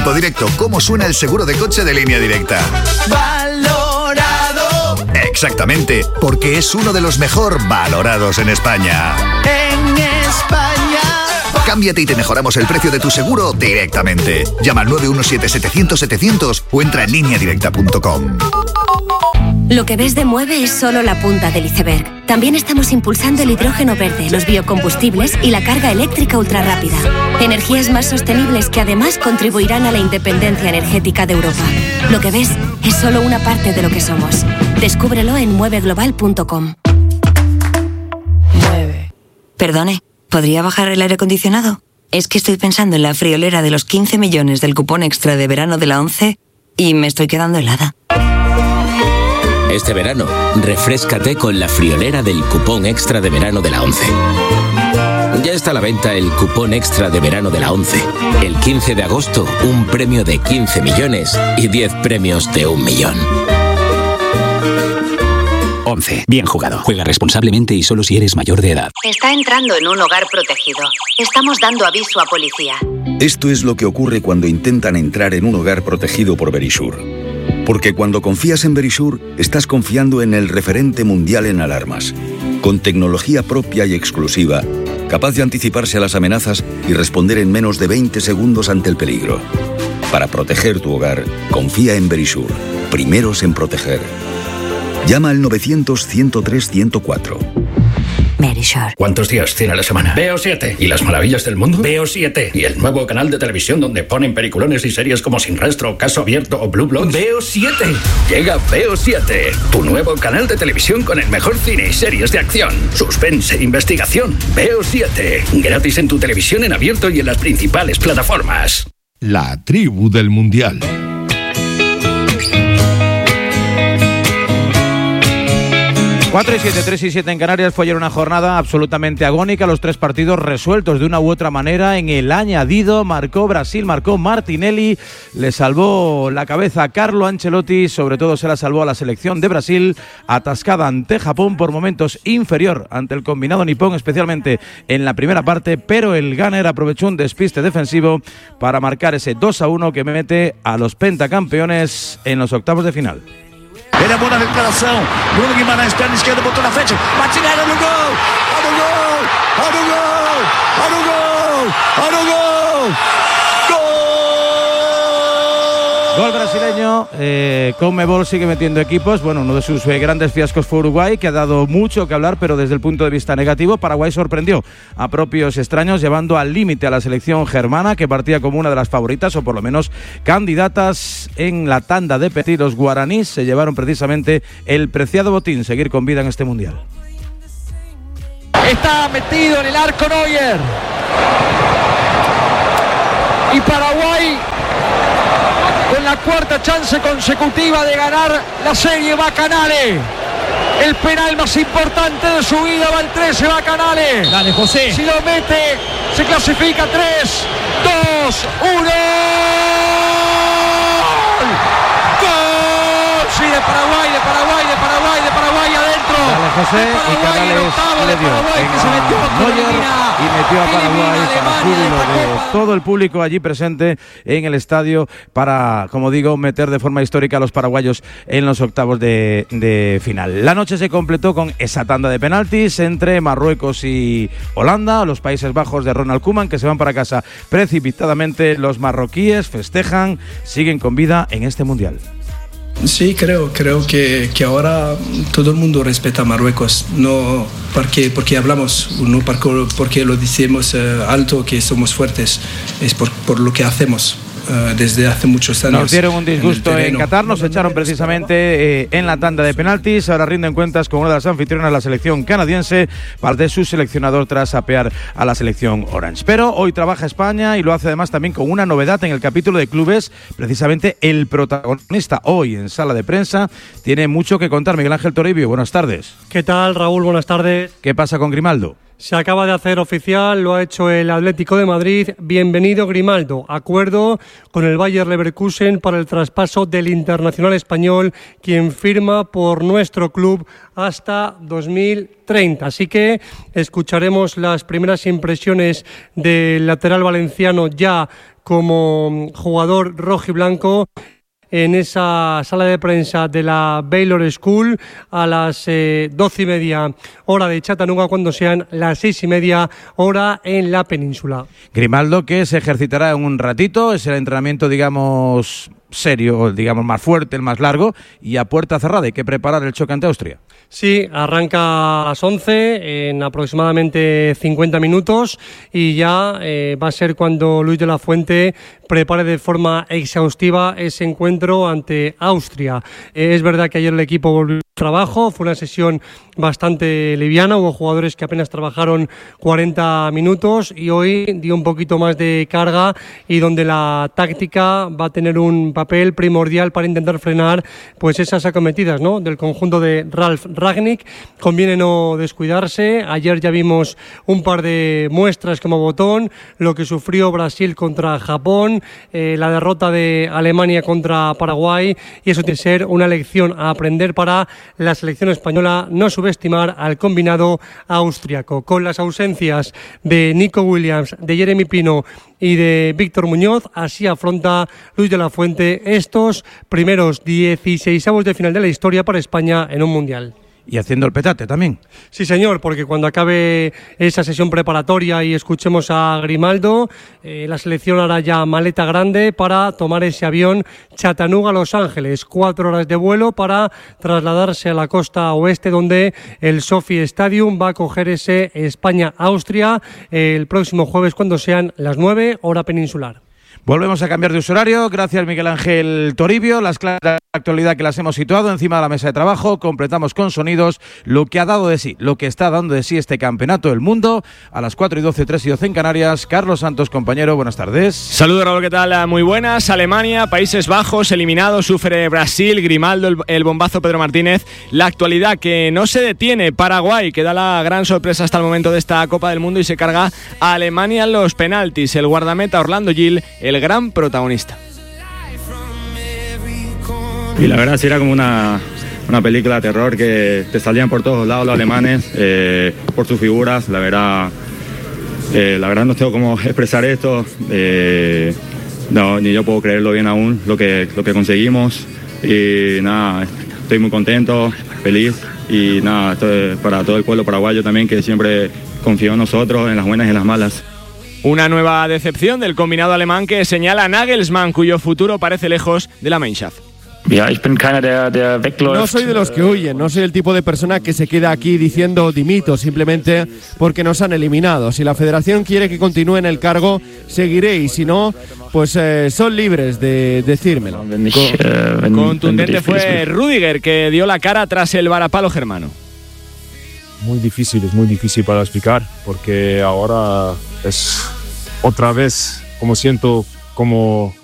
Directo, ¿cómo suena el seguro de coche de Línea Directa? Valorado. Exactamente, porque es uno de los mejor valorados en España. En España. Cámbiate y te mejoramos el precio de tu seguro directamente. Llama al 917-700-700 o entra en lineadirecta.com. Lo que ves de Mueve es solo la punta del iceberg. También estamos impulsando el hidrógeno verde, los biocombustibles y la carga eléctrica ultrarrápida. Energías más sostenibles que además contribuirán a la independencia energética de Europa. Lo que ves es solo una parte de lo que somos. Descúbrelo en mueveglobal.com. Mueve. Perdone, ¿podría bajar el aire acondicionado? Es que estoy pensando en la friolera de los 15 millones del cupón extra de verano de la ONCE y me estoy quedando helada. Este verano, refréscate con la friolera del cupón extra de verano de la ONCE. Ya está a la venta el cupón extra de verano de la ONCE. El 15 de agosto, un premio de 15 millones y 10 premios de 1 millón. ONCE. Bien jugado. Juega responsablemente y solo si eres mayor de edad. Está entrando en un hogar protegido. Estamos dando aviso a policía. Esto es lo que ocurre cuando intentan entrar en un hogar protegido por Verisure. Porque cuando confías en Verisure, estás confiando en el referente mundial en alarmas, con tecnología propia y exclusiva, capaz de anticiparse a las amenazas y responder en menos de 20 segundos ante el peligro. Para proteger tu hogar, confía en Verisure. Primeros en proteger. Llama al 900-103-104. Verisure. ¿Cuántos días tiene la semana? Veo 7. ¿Y las maravillas del mundo? Veo 7. ¿Y el nuevo canal de televisión donde ponen peliculones y series como Sin Rastro, Caso Abierto o Blue Bloods? Veo 7. Llega Veo 7. Tu nuevo canal de televisión con el mejor cine y series de acción, suspense e investigación. Veo 7. Gratis en tu televisión en abierto y en las principales plataformas. La tribu del Mundial. 4 y 7, 3 y 7 en Canarias. Fue ayer una jornada absolutamente agónica. Los 3 partidos resueltos de una u otra manera. En el añadido marcó Brasil, marcó Martinelli. Le salvó la cabeza a Carlo Ancelotti. Sobre todo se la salvó a la selección de Brasil, atascada ante Japón, por momentos inferior ante el combinado nipón, especialmente en la primera parte. Pero el Gunner aprovechó un despiste defensivo para marcar ese 2-1 que mete a los pentacampeones en los octavos de final. Era boa recuperação. Bruno Guimarães, perna esquerda, botou na frente. Martinelli, olha o gol! Olha o gol! Olha o gol! Olha o gol! Olha o gol! Gol brasileño. Conmebol sigue metiendo equipos. Bueno, uno de sus grandes fiascos fue Uruguay, que ha dado mucho que hablar, pero desde el punto de vista negativo. Paraguay sorprendió a propios extraños, llevando al límite a la selección germana, que partía como una de las favoritas, o por lo menos candidatas en la tanda de Petit. Los guaraníes se llevaron precisamente el preciado botín, seguir con vida en este Mundial. Está metido en el arco Neuer. Y Paraguay, con la cuarta chance consecutiva de ganar la serie, va Canale. El penal más importante de su vida, va el 13, va Canale. Dale, José. Si lo mete, se clasifica 3, 2, 1. ¡Gol! Sí, de Paraguay adentro. Dale, José, y Canales le dio y metió a Paraguay para júbilo de todo el público allí presente en el estadio, para, como digo, meter de forma histórica a los paraguayos en los octavos de final. La noche se completó con esa tanda de penaltis entre Marruecos y Holanda, los Países Bajos de Ronald Koeman, que se van para casa precipitadamente. Los marroquíes festejan, siguen con vida en este Mundial. Sí, creo que ahora todo el mundo respeta a Marruecos, no porque hablamos, no porque lo decimos alto que somos fuertes, es por lo que hacemos desde hace muchos años. Nos dieron un disgusto en Qatar, nos echaron precisamente en la tanda de penaltis. Ahora rinden cuentas con una de las anfitrionas, la selección canadiense, parte de su seleccionador tras apear a la selección Orange. Pero hoy trabaja España y lo hace además también con una novedad en el capítulo de clubes. Precisamente el protagonista hoy en sala de prensa tiene mucho que contar. Miguel Ángel Toribio, buenas tardes. ¿Qué tal, Raúl? Buenas tardes. ¿Qué pasa con Grimaldo? Se acaba de hacer oficial, lo ha hecho el Atlético de Madrid. Bienvenido Grimaldo. Acuerdo con el Bayer Leverkusen para el traspaso del internacional español, quien firma por nuestro club hasta 2030. Así que escucharemos las primeras impresiones del lateral valenciano ya como jugador rojiblanco en esa sala de prensa de la Baylor School a las 12:30 hora de Chattanooga, cuando sean las 6:30 hora en la península. Grimaldo, que se ejercitará en un ratito, es el entrenamiento, digamos, serio, digamos, más fuerte, el más largo, y a puerta cerrada. Hay que preparar el choque ante Austria. Sí, arranca a las 11 en aproximadamente 50 minutos y ya va a ser cuando Luis de la Fuente prepare de forma exhaustiva ese encuentro ante Austria. Es verdad que ayer el equipo volvió al trabajo, fue una sesión bastante liviana, hubo jugadores que apenas trabajaron 40 minutos y hoy dio un poquito más de carga, y donde la táctica va a tener un papel primordial para intentar frenar pues esas acometidas, ¿no?, del conjunto de Ralf Rangnick. Conviene no descuidarse. Ayer ya vimos un par de muestras como botón, lo que sufrió Brasil contra Japón, la derrota de Alemania contra Paraguay, y eso tiene que ser una lección a aprender para la selección española, no subestimar al combinado austriaco. Con las ausencias de Nico Williams, de Jeremy Pino y de Víctor Muñoz, así afronta Luis de la Fuente estos primeros 16avos de final de la historia para España en un mundial. Y haciendo el petate también. Sí, señor, porque cuando acabe esa sesión preparatoria y escuchemos a Grimaldo, la selección hará ya maleta grande para tomar ese avión Chattanooga-Los Ángeles. 4 horas de vuelo para trasladarse a la costa oeste, donde el SoFi Stadium va a coger ese España-Austria el próximo jueves, cuando sean las 9 hora peninsular. Volvemos a cambiar de uso horario. Gracias, Miguel Ángel Toribio. Las claves de actualidad que las hemos situado encima de la mesa de trabajo. Completamos con sonidos lo que ha dado de sí, lo que está dando de sí este campeonato del mundo. A las 4:12, 3:12 en Canarias. Carlos Santos, compañero, buenas tardes. Saludos, Raúl, ¿qué tal? Muy buenas. Alemania, Países Bajos, eliminado, sufre Brasil, Grimaldo, el bombazo Pedro Martínez. La actualidad que no se detiene. Paraguay, que da la gran sorpresa hasta el momento de esta Copa del Mundo y se carga a Alemania en los penaltis. El guardameta Orlando Gil, el gran protagonista. Y la verdad sí era como una película de terror, que te salían por todos lados los alemanes, por sus figuras. La verdad no tengo cómo expresar esto. No, ni yo puedo creerlo bien aún, lo que conseguimos. Y nada, estoy muy contento, feliz. Y nada, esto es para todo el pueblo paraguayo también, que siempre confió en nosotros, en las buenas y en las malas. Una nueva decepción del combinado alemán, que señala Nagelsmann, cuyo futuro parece lejos de la Mannschaft. No soy de los que huyen, no soy el tipo de persona que se queda aquí diciendo dimito simplemente porque nos han eliminado. Si la federación quiere que continúe en el cargo, seguiré, y si no, pues son libres de decírmelo. Contundente fue Rüdiger, que dio la cara tras el varapalo germano. Es muy difícil para explicar, porque ahora es otra vez como siento como